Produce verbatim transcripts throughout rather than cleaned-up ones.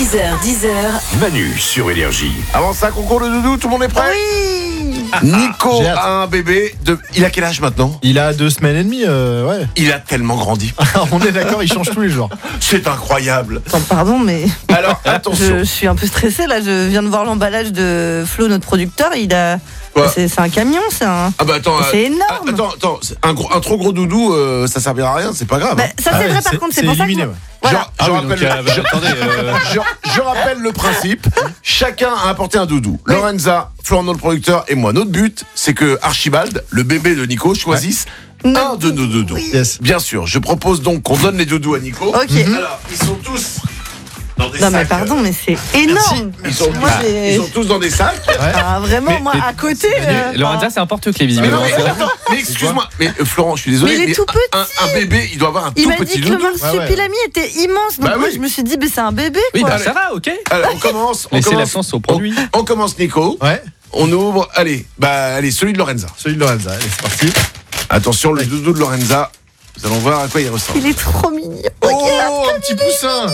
six heures dix. Manu sur Énergie. Avant ça, concours de doudou, tout le monde est prêt? Oui. Nico J'ai hâte. a un bébé de... Il a quel âge maintenant? Il a deux semaines et demie, euh, ouais. Il a tellement grandi. On est d'accord, il change tous les jours. C'est incroyable. Attends, pardon, mais Alors, attention. je, je suis un peu stressée là. Je viens de voir l'emballage de Flo, notre producteur. Il a. Quoi C'est, c'est un camion, c'est un. Ah bah attends, C'est euh, énorme. ah, attends, attends, c'est un, gros- un trop gros doudou, euh, ça servira à rien, c'est pas grave. Bah, hein. ça Ah c'est ouais, vrai par c'est- contre, c'est, c'est pour ça que. illuminé, ouais. Voilà. Je, je oui, rappelle, donc, euh, je- attendez, euh, je- je rappelle le principe. Chacun a apporté un doudou. Lorenza, Florent, notre producteur, et moi. Notre but, c'est que Archibald, le bébé de Nico, choisisse un de nos doudous. Yes. Bien sûr, je propose donc qu'on donne les doudous à Nico. Ok. Alors, ils sont tous dans des Non mais sacs. pardon, mais c'est énorme. Ils sont, Moi, j'ai- ils sont tous dans des sacs. Ah, vraiment, Mais- moi mais- à côté. euh, Lorenza, ah. c'est un porte-clés, Mais, visiblement. non, mais, attends, mais excuse-moi, mais euh, Florent, je suis désolé. Mais il est tout un, un bébé, il doit avoir un Il tout m'a petit dit que le doudou. marsupilami était immense, donc Bah moi oui. je me suis dit, mais c'est un bébé Oui, quoi. bah ça va, ok. Alors, on commence. On Laissez la commence, chance au produit. On, on commence, Nico. Ouais, On ouvre. Allez, bah, allez, celui de Lorenza. celui de Lorenza, allez, c'est parti. Attention, le doudou de Lorenza. Nous allons voir à quoi il ressemble. Il est trop mignon. Oh, un petit poussin.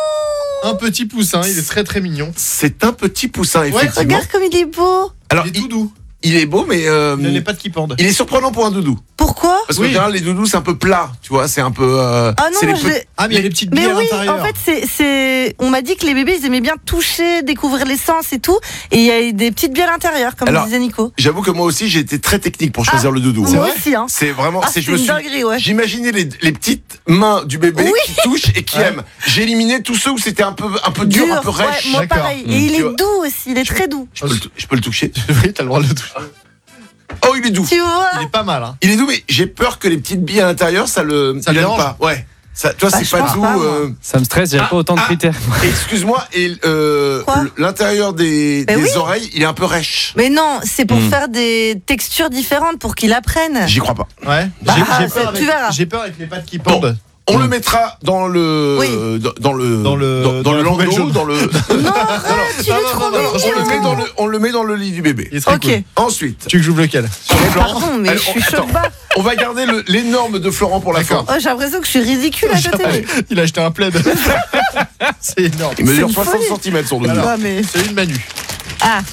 Un petit poussin, il est très très mignon. C'est un petit poussin, effectivement. Regarde comme il est beau. Alors, Il est tout doux. il est beau, mais euh, Il a les pattes qui pendent. il est surprenant pour un doudou. Pourquoi? Parce qu'en Oui. général, les doudous, c'est un peu plat, tu vois, c'est un peu. euh, Ah non, c'est moi les je petits- l'ai- Ah, mais il y a les petites Mais billes à oui, l'intérieur. en fait, c'est, c'est, on m'a dit que les bébés, ils aimaient bien toucher, découvrir l'essence et tout. Et il y a des petites billes à l'intérieur, comme Alors, disait Nico. J'avoue que moi aussi, j'ai été très technique pour choisir Ah, le doudou. Moi aussi, hein. C'est vraiment. Ah, c'est, c'est je me une suis- dinguerie, ouais. J'imaginais les, les petites mains du bébé Oui. qui touchent et qui Ouais. aiment. J'ai éliminé tous ceux où c'était un peu, un peu dur, un peu ouais, rêche. moi D'accord. pareil. Mmh. Et il Tu est vois. doux aussi, il est très doux. Je peux, le, je peux le toucher. Oui, t'as le droit de le toucher. Oh, il est doux. Tu vois? Il est pas mal, hein. Il est doux, mais j'ai peur que les petites billes à l'intérieur, ça le. Ça il le aime dérange. pas. Ouais. Ça, toi, Bah, c'est je pas pense doux. pas, moi. euh, Ça me stresse, j'ai Ah, pas autant de ah. critères. Excuse-moi, et euh, Quoi l'intérieur des, Mais des oui. oreilles, il est un peu rêche. Mais non, c'est pour Mmh. faire des textures différentes pour qu'il apprenne. J'y crois pas. Ouais. Bah, J'ai- j'ai c'est- peur tu avec- verras. J'ai peur avec les pattes qui pendent. On le mettra dans le, Oui. dans, dans le, Dans le- dans, dans dans le la poubelle landau, jaune. dans le. Non, arrête, il non, est non, trop non, non, on le met mignon. dans le, on le met dans le lit du bébé. Il est très Ok. cool. Ensuite, Tu veux que j'ouvre lequel? Sur les blancs. Pardon, mais Alors, je suis attends. choc bas. on va garder le- l'énorme de Florent pour la fin. D'accord. Oh, j'ai l'impression que je suis ridicule à côté. Il a acheté un plaid. C'est énorme. Il mesure une soixante folie. centimètres son doudou. Alors. Ah, mais... Celui de Manu. ah,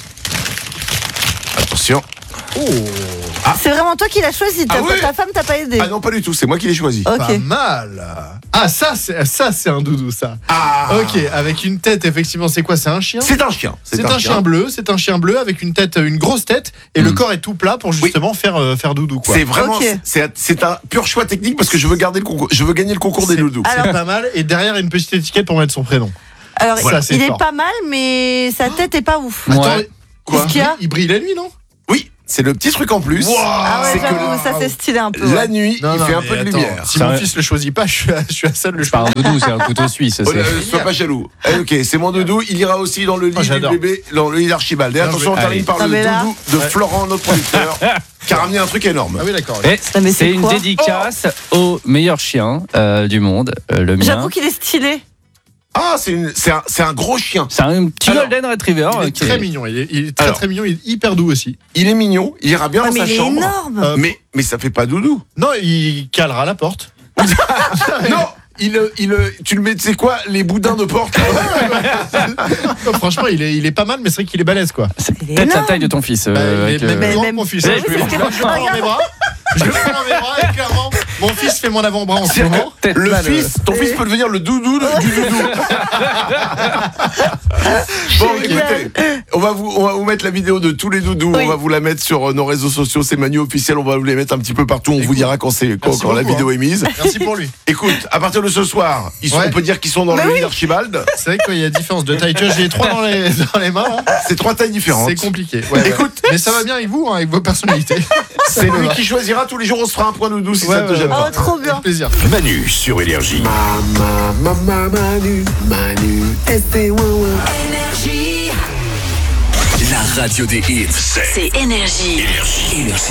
Attention. Oh, c'est vraiment toi qui l'as choisi. Ta, Ah ouais. ta femme t'a pas aidé. Ah non, pas du tout, c'est moi qui l'ai choisi. Ok. pas mal. Ah, ça, c'est ça, c'est un doudou, ça. Ah. Ok, avec une tête, effectivement, c'est quoi? C'est un chien? C'est un chien. C'est un, chien bleu, c'est un chien bleu avec une tête, une grosse tête, et le Mm. corps est tout plat pour justement faire, euh, faire doudou, quoi. C'est vraiment, Ok. c'est, c'est un pur choix technique parce que je veux garder le concours, je veux gagner le concours des C'est- doudous. C'est pas mal, et derrière une petite étiquette pour mettre son prénom. Alors, Voilà, il c'est est fort. pas mal, mais sa tête est pas ouf. Ouais. Attends, Quoi Qu'est-ce qu'il y a? il brille la nuit, non? Oui, c'est le petit truc en plus. Ah ouais, c'est que j'avoue, ça c'est stylé un peu. la ouais. nuit, Non, il non, fait un mais peu de attends, lumière. Si Ça mon va. fils le choisit pas, je suis à, je suis à ça de le C'est pas choisir. un doudou, c'est un couteau suisse. Oh c'est- là, sois pas jaloux. Eh, ok, c'est mon doudou. Il ira aussi dans le lit Oh, du j'adore. bébé, dans le lit d'Archibald. Et Non, attention, on mais- termine allez. par Ah, le mais là- doudou de Ouais. Florent, notre producteur, qui a ramené un truc énorme. Ah oui, d'accord. Et Ah, mais c'est c'est une quoi dédicace au meilleur chien euh, du monde, euh, le mien. J'avoue qu'il est stylé. Ah, c'est, une, c'est, un, c'est un gros chien. C'est un petit Alors, Golden Retriever. Il euh, est qui très est- mignon, il est, il est très Alors. très mignon, il est hyper doux aussi. Il est mignon, il ira bien Ouais, dans mais sa il est chambre. énorme. Euh, Mais, mais ça fait pas doudou. Non, il calera la porte. Non, il, il, tu le mets, tu sais quoi, les boudins de porte. Non, franchement, il est, il est pas mal, mais c'est vrai qu'il est balèze, quoi. C'est Il est peut-être la énorme. taille de ton fils. euh, Bah, il est avec, même euh, plus grand même- que mon fils. Oui, Je c'est le ce prends je le prends dans mes bras. Je le prends dans mes bras et clairement, mon fils fait mon avant-bras en ce moment. peut-être Le mal, euh, fils, ton fils peut devenir le doudou de- du doudou. Bon, écoutez, on va, vous, on va vous mettre la vidéo de tous les doudous. Oui. On va vous la mettre sur euh, nos réseaux sociaux. C'est Manu officiel. On va vous les mettre un petit peu partout. On vous Écoute, dira quand, c'est, quand, merci quand la beaucoup, vidéo est mise. Merci pour lui. Écoute, à partir de ce soir, ils sont, Ouais. on peut dire qu'ils sont dans Mais le lit oui. d'Archibald. C'est vrai qu'il y a différence de taille. Tu vois, j'ai les trois dans les, dans les mains. hein. C'est trois tailles différentes. C'est compliqué. Ouais, ouais. Écoute, Mais ça va bien avec vous, hein, avec vos personnalités. c'est lui qui choisira. Tous les jours, on se fera un point doudou si Ouais, ça te ouais, gêne ouais. pas. Oh, trop bien. Avec plaisir. Manu sur Énergie. Mama, mama, Manu, Manu, S T ouin ouin. Énergie. La radio des hits, c'est C'est Énergie. Énergie.